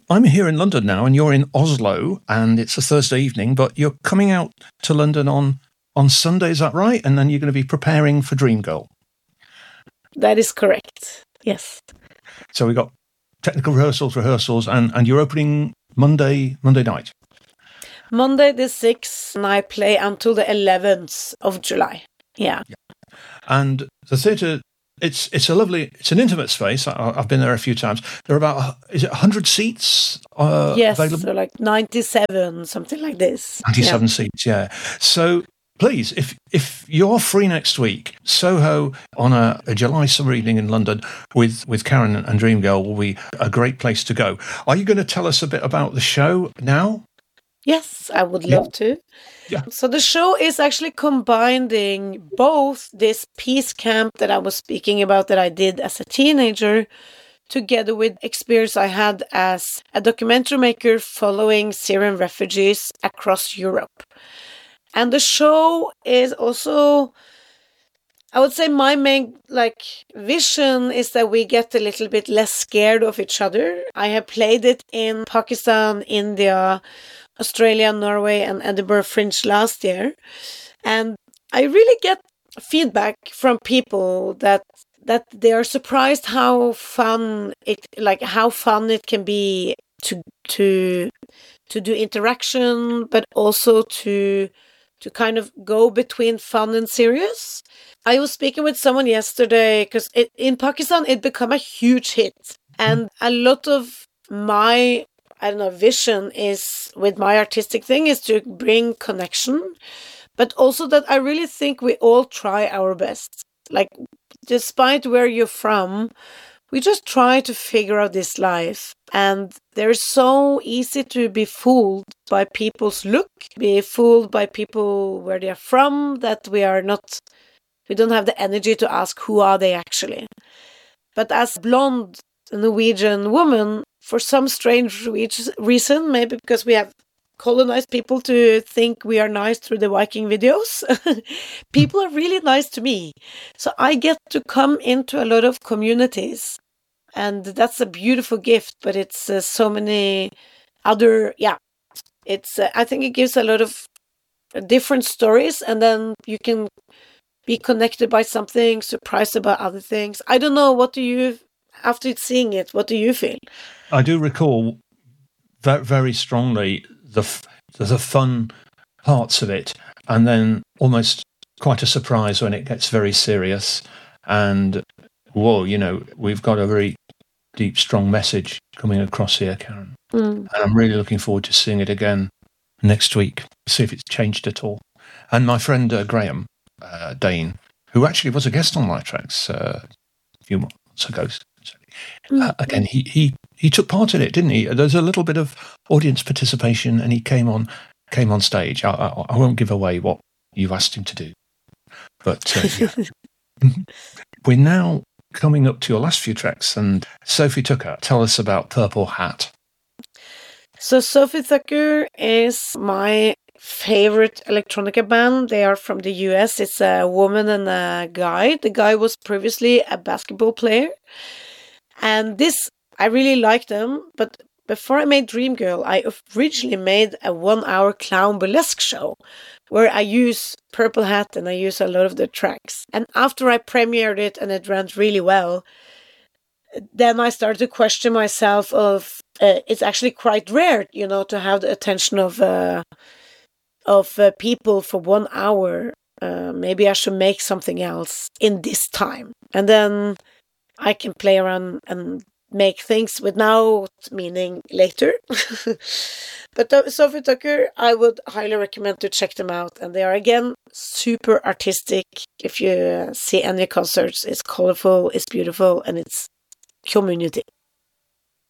I'm here in London now, and you're in Oslo, and it's a Thursday evening, but you're coming out to London on Sunday, is that right? And then you're going to be preparing for Dreamgirl. That is correct. Yes. So we got technical rehearsals, and you're opening Monday night. Monday the 6th, and I play until the 11th of July. Yeah. And the theatre, it's an intimate space. I've been there a few times. There are about, is it 100 seats yes, available? So like 97, something like this. 97 seats, yeah. So please, if you're free next week, Soho on a July summer evening in London with Karen and Dreamgirl will be a great place to go. Are you going to tell us a bit about the show now? Yes, I would love to. Yeah. So the show is actually combining both this peace camp that I was speaking about that I did as a teenager, together with experience I had as a documentary maker following Syrian refugees across Europe. And the show is also, I would say my main vision is that we get a little bit less scared of each other. I have played it in Pakistan, India, Australia, Norway, and Edinburgh Fringe last year. And I really get feedback from people that they are surprised how fun it can be to do interaction, but also to kind of go between fun and serious. I was speaking with someone yesterday because in Pakistan it became a huge hit, and a lot of my vision is with my artistic thing is to bring connection, but also that I really think we all try our best. Like, despite where you're from, we just try to figure out this life. And they're so easy to be fooled by people's look, be fooled by people where they're from, that we don't have the energy to ask who are they actually. But as blonde Norwegian woman, for some strange reason, maybe because we have colonized people to think we are nice through the Viking videos, people are really nice to me. So I get to come into a lot of communities, and that's a beautiful gift, but it's so many other, it's, I think it gives a lot of different stories, and then you can be connected by something, surprised about other things. I don't know, after seeing it, what do you feel? I do recall very strongly the fun parts of it, and then almost quite a surprise when it gets very serious. And whoa, we've got a very deep, strong message coming across here, Karen. And I'm really looking forward to seeing it again next week, see if it's changed at all. And my friend Graham Dane, who actually was a guest on Light Tracks a few months ago, again, he took part in it, didn't he? There's a little bit of audience participation, and he came on stage. I won't give away what you've asked him to do, but we're now coming up to your last few tracks. And Sophie Tucker, tell us about Purple Hat. So Sophie Tucker is my favorite electronica band. They are from the US. It's a woman and a guy. The guy was previously a basketball player. And I really like them, but before I made Dreamgirl, I originally made a 1-hour clown burlesque show where I use Purple Hat and I use a lot of the tracks. And after I premiered it and it ran really well, then I started to question myself of it's actually quite rare, to have the attention of people for 1 hour. Maybe I should make something else in this time. And then I can play around and make things with now, meaning later. But Sophie Tucker, I would highly recommend to check them out. And they are, again, super artistic. If you see any concerts, it's colorful, it's beautiful, and it's community.